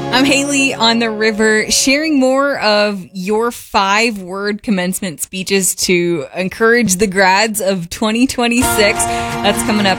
I'm Haley on the river, sharing more of your 5-word commencement speeches to encourage the grads of 2026. That's coming up